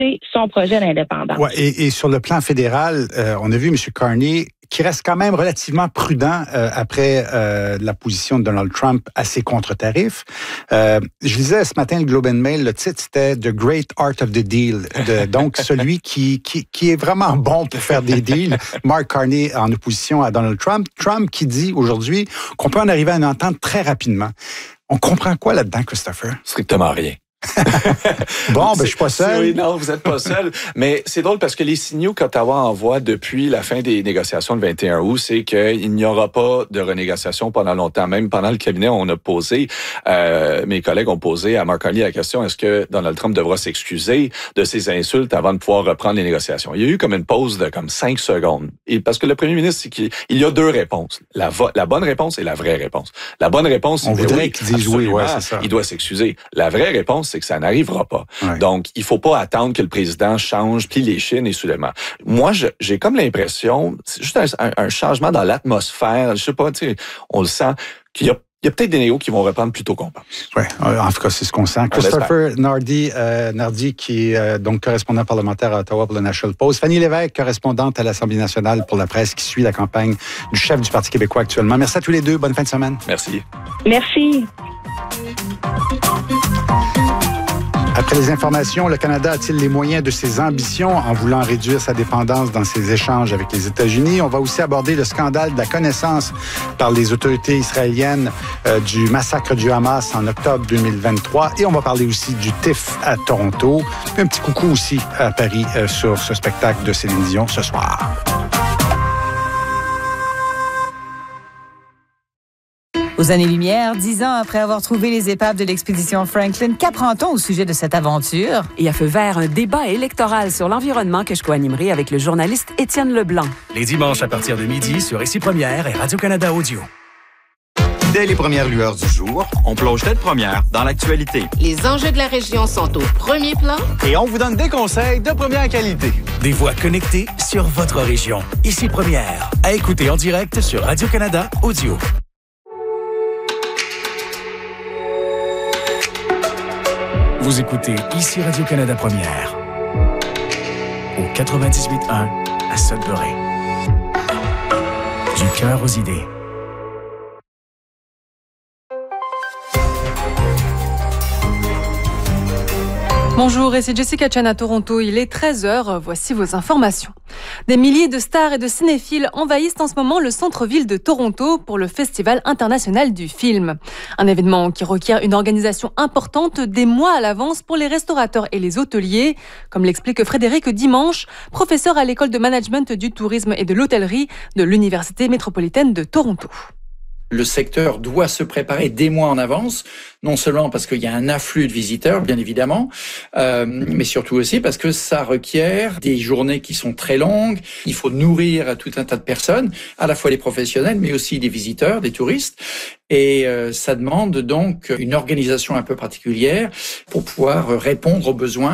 lancer son projet d'indépendance. Ouais, et sur le plan fédéral, on a vu M. Carney qui reste quand même relativement prudent après la position de Donald Trump à ses contre-tarifs. Je lisais ce matin le Globe and Mail, le titre c'était The Great Art of the Deal, donc celui qui est vraiment bon pour faire des deals. Mark Carney en opposition à Donald Trump. Trump qui dit aujourd'hui qu'on peut en arriver à une entente très rapidement. On comprend quoi là-dedans, Christopher? Strictement rien. Bon, je suis pas seul. Oui, non, vous êtes pas seul. Mais c'est drôle parce que les signaux qu'Ottawa envoie depuis la fin des négociations le 21 août, c'est qu'il n'y aura pas de renégociation pendant longtemps. Même pendant le cabinet, on a posé, mes collègues ont posé à Mark Carney la question, est-ce que Donald Trump devra s'excuser de ses insultes avant de pouvoir reprendre les négociations? Il y a eu comme une pause de comme 5 secondes. Et parce que le premier ministre, c'est qu'il y a deux réponses. La bonne réponse et la vraie réponse. La bonne réponse, on voudrait qu'il dise oui, ouais, c'est ça. Il doit s'excuser. La vraie réponse, c'est que ça n'arrivera pas. Ouais. Donc, il faut pas attendre que le président change, plie les chines et soudainement. Moi, j'ai comme l'impression, c'est juste un changement dans l'atmosphère, je sais pas, tu sais, on le sent, qu'il y a peut-être des négos qui vont reprendre plus tôt qu'on pense. Oui, en tout cas, c'est ce qu'on sent. Christopher Nardi, qui est donc correspondant parlementaire à Ottawa pour le National Post. Fanny Lévesque, correspondante à l'Assemblée nationale pour la presse, qui suit la campagne du chef du Parti québécois actuellement. Merci à tous les deux. Bonne fin de semaine. Merci. Merci. Après les informations, le Canada a-t-il les moyens de ses ambitions en voulant réduire sa dépendance dans ses échanges avec les États-Unis? On va aussi aborder le scandale de la connaissance par les autorités israéliennes du massacre du Hamas en octobre 2023. Et on va parler aussi du TIFF à Toronto. Puis un petit coucou aussi à Paris sur ce spectacle de Céline Dion ce soir. Aux années-lumière, 10 ans après avoir trouvé les épaves de l'expédition Franklin, qu'apprend-on au sujet de cette aventure? Et à feu vert, un débat électoral sur l'environnement que je co-animerai avec le journaliste Étienne Leblanc. Les dimanches à partir de midi sur Ici Première et Radio-Canada Audio. Dès les premières lueurs du jour, on plonge tête première dans l'actualité. Les enjeux de la région sont au premier plan. Et on vous donne des conseils de première qualité. Des voix connectées sur votre région. Ici Première. À écouter en direct sur Radio-Canada Audio. Vous écoutez Ici Radio-Canada Première, au 98.1 à Sudbury. Du cœur aux idées. Bonjour, et c'est Jessica Chan à Toronto. Il est 13h, voici vos informations. Des milliers de stars et de cinéphiles envahissent en ce moment le centre-ville de Toronto pour le Festival international du film. Un événement qui requiert une organisation importante des mois à l'avance pour les restaurateurs et les hôteliers, comme l'explique Frédéric Dimanche, professeur à l'école de management du tourisme et de l'hôtellerie de l'Université métropolitaine de Toronto. Le secteur doit se préparer des mois en avance, non seulement parce qu'il y a un afflux de visiteurs, bien évidemment, mais surtout aussi parce que ça requiert des journées qui sont très longues. Il faut nourrir tout un tas de personnes, à la fois les professionnels, mais aussi des visiteurs, des touristes. Et ça demande donc une organisation un peu particulière pour pouvoir répondre aux besoins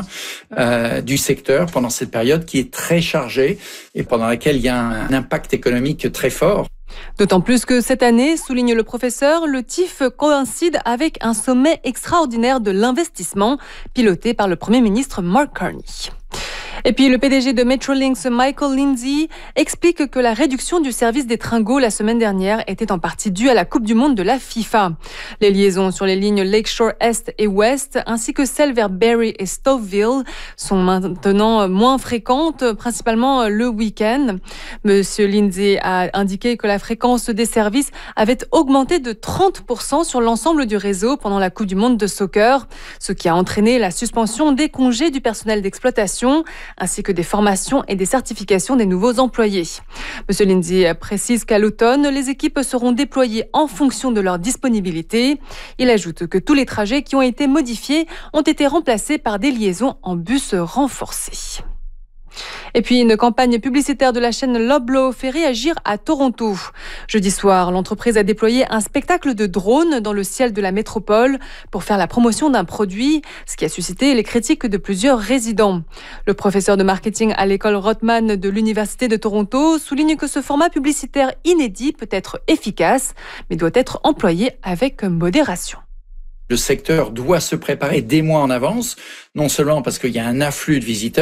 du secteur pendant cette période qui est très chargée et pendant laquelle il y a un impact économique très fort. D'autant plus que cette année, souligne le professeur, le TIFF coïncide avec un sommet extraordinaire de l'investissement piloté par le Premier ministre Mark Carney. Et puis le PDG de Metrolinx, Michael Lindsay, explique que la réduction du service des tringos la semaine dernière était en partie due à la Coupe du Monde de la FIFA. Les liaisons sur les lignes Lakeshore Est et Ouest, ainsi que celles vers Barrie et Stouffville, sont maintenant moins fréquentes, principalement le week-end. Monsieur Lindsay a indiqué que la fréquence des services avait augmenté de 30% sur l'ensemble du réseau pendant la Coupe du Monde de soccer, ce qui a entraîné la suspension des congés du personnel d'exploitation, ainsi que des formations et des certifications des nouveaux employés. Monsieur Lindsay précise qu'à l'automne, les équipes seront déployées en fonction de leur disponibilité. Il ajoute que tous les trajets qui ont été modifiés ont été remplacés par des liaisons en bus renforcés. Et puis, une campagne publicitaire de la chaîne Loblaw fait réagir à Toronto. Jeudi soir, l'entreprise a déployé un spectacle de drones dans le ciel de la métropole pour faire la promotion d'un produit, ce qui a suscité les critiques de plusieurs résidents. Le professeur de marketing à l'école Rotman de l'Université de Toronto souligne que ce format publicitaire inédit peut être efficace, mais doit être employé avec modération. Le secteur doit se préparer des mois en avance, non seulement parce qu'il y a un afflux de visiteurs,